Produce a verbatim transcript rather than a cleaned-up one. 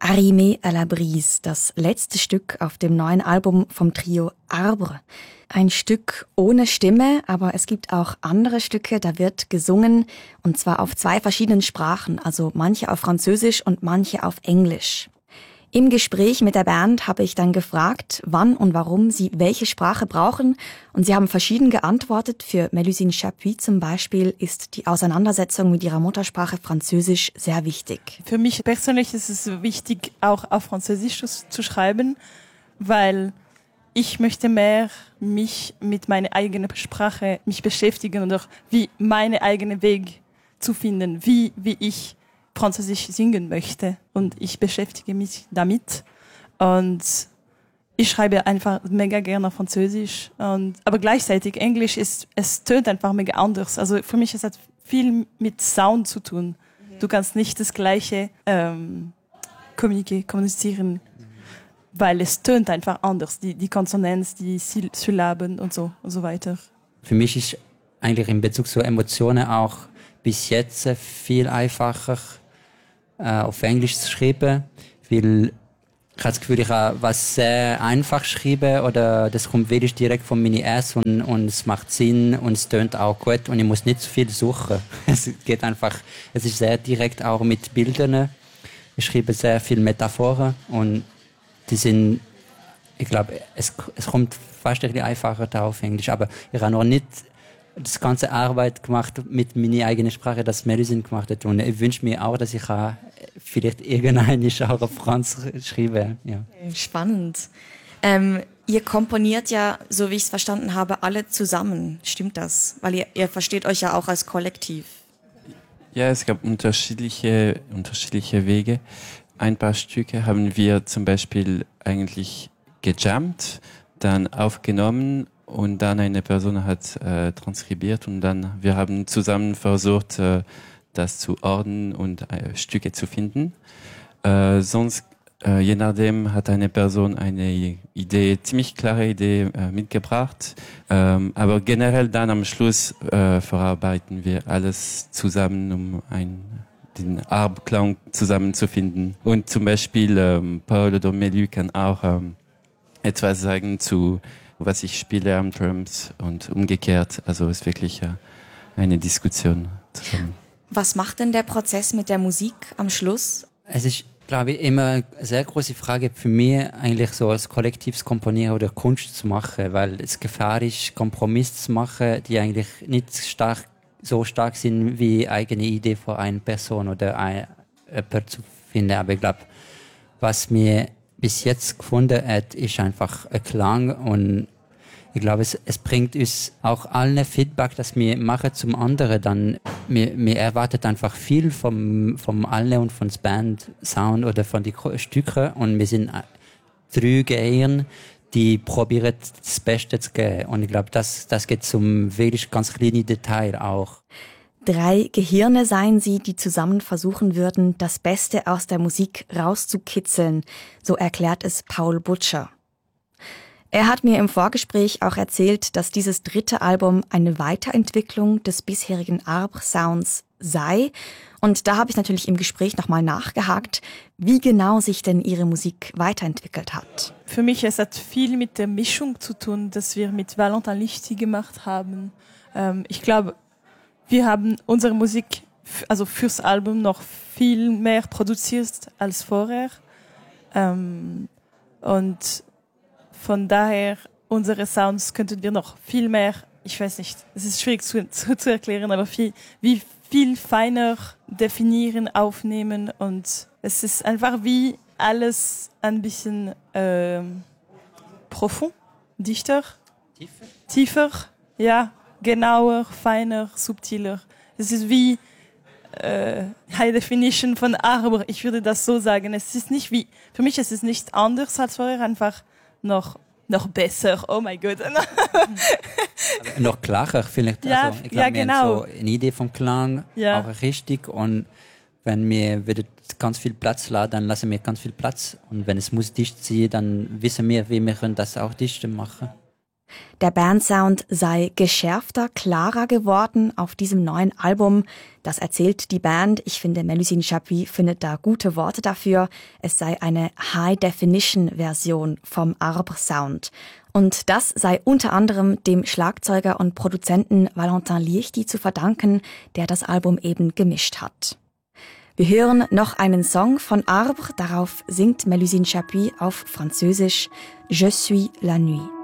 Arrimé à la Brise, das letzte Stück auf dem neuen Album vom Trio Arbre. Ein Stück ohne Stimme, aber es gibt auch andere Stücke, da wird gesungen, und zwar auf zwei verschiedenen Sprachen, also manche auf Französisch und manche auf Englisch. Im Gespräch mit der Band habe ich dann gefragt, wann und warum sie welche Sprache brauchen, und sie haben verschieden geantwortet. Für Mélusine Chapuis zum Beispiel ist die Auseinandersetzung mit ihrer Muttersprache Französisch sehr wichtig. Für mich persönlich ist es wichtig, auch auf Französisch zu schreiben, weil ich möchte mehr mich mit meiner eigenen Sprache mich beschäftigen und auch wie meine eigene Weg zu finden, wie, wie ich Französisch singen möchte. Und ich beschäftige mich damit. Und ich schreibe einfach mega gerne Französisch. Und, aber gleichzeitig Englisch ist, es tönt einfach mega anders. Also für mich ist das viel mit Sound zu tun. Du kannst nicht das Gleiche ähm, kommunizieren, weil es tönt einfach anders. Die, die Konsonanz, die Syllaben und so und so weiter. Für mich ist eigentlich in Bezug zu Emotionen auch bis jetzt viel einfacher äh, auf Englisch zu schreiben, weil ich habe das Gefühl, ich habe was sehr einfach schreiben oder das kommt wirklich direkt von meinen Herz und, und es macht Sinn und es tönt auch gut und ich muss nicht so viel suchen. Es geht einfach, es ist sehr direkt auch mit Bildern. Ich schreibe sehr viele Metaphoren und die sind, ich glaube, es, es kommt fast ein bisschen einfacher da auf Englisch, aber ich habe noch nicht das ganze Arbeit gemacht mit meiner eigenen Sprache, das Mélusine gemacht hat. Und ich wünsche mir auch, dass ich auch vielleicht irgendein auch auf Franz schreibe. Ja. Spannend. Ähm, ihr komponiert ja, so wie ich es verstanden habe, alle zusammen. Stimmt das? Weil ihr, ihr versteht euch ja auch als Kollektiv. Ja, es gab unterschiedliche, unterschiedliche Wege. Ein paar Stücke haben wir zum Beispiel eigentlich gejammt, dann aufgenommen und dann eine Person hat äh, transkribiert und dann wir haben zusammen versucht, äh, das zu ordnen und äh, Stücke zu finden. Äh, sonst, äh, je nachdem, hat eine Person eine Idee, ziemlich klare Idee äh, mitgebracht. Ähm, aber generell dann am Schluss äh, verarbeiten wir alles zusammen, um ein den Arbklang zusammenzufinden. Und zum Beispiel ähm, Paul oder Melu kann auch ähm, etwas sagen zu was ich spiele am Drums und umgekehrt. Also es ist wirklich äh, eine Diskussion zusammen. Was macht denn der Prozess mit der Musik am Schluss? Es ist, glaube ich, immer eine sehr große Frage für mich, eigentlich so als kollektives Komponieren oder Kunst zu machen, weil es gefährlich ist, Kompromisse zu machen, die eigentlich nicht stark, so stark sind wie eigene Idee von einer Person oder ein, jemand zu finden. Aber ich glaube, was mir bis jetzt gefunden hat, ist einfach ein Klang und ich glaube, es, es bringt uns auch allen Feedback, das wir machen zum anderen. Dann, wir, wir erwarten einfach viel vom, vom allen und von Band Sound oder von den Stücken und wir sind drei Gehirn, die probieren das Beste zu geben. Und ich glaube, das, das geht zum wirklich ganz kleinen Detail auch. Drei Gehirne seien sie, die zusammen versuchen würden, das Beste aus der Musik rauszukitzeln, so erklärt es Paul Butcher. Er hat mir im Vorgespräch auch erzählt, dass dieses dritte Album eine Weiterentwicklung des bisherigen Arbre-Sounds sei. Und da habe ich natürlich im Gespräch nochmal nachgehakt, wie genau sich denn ihre Musik weiterentwickelt hat. Für mich es hat viel mit der Mischung zu tun, dass wir mit Valentin Lichty gemacht haben. Ähm, ich glaube, wir haben unsere Musik, also fürs Album, noch viel mehr produziert als vorher. Ähm, und von daher, unsere Sounds könnten wir noch viel mehr, ich weiß nicht, es ist schwierig zu, zu, zu erklären, aber viel, wie viel feiner definieren, aufnehmen. Und es ist einfach wie alles ein bisschen äh, profund, dichter, tiefer, tiefer, ja. Genauer, feiner, subtiler. Es ist wie äh, High Definition von Arbre. Ich würde das so sagen. Es ist nicht wie, für mich ist es nicht anders als vorher, einfach noch noch besser. Oh mein Gott. Noch klarer vielleicht. Ja, also, ich glaub, ja wir genau. haben so eine Idee vom Klang, ja. auch richtig. Und wenn wir wieder ganz viel Platz lassen, dann lassen wir ganz viel Platz. Und wenn es muss dicht sein, dann wissen wir, wie wir das auch dicht machen. Der Bandsound sei geschärfter, klarer geworden auf diesem neuen Album. Das erzählt die Band. Ich finde, Melusine Chapuis findet da gute Worte dafür. Es sei eine High-Definition-Version vom Arbre-Sound. Und das sei unter anderem dem Schlagzeuger und Produzenten Valentin Liechti zu verdanken, der das Album eben gemischt hat. Wir hören noch einen Song von Arbre. Darauf singt Melusine Chapuis auf Französisch Je suis la nuit.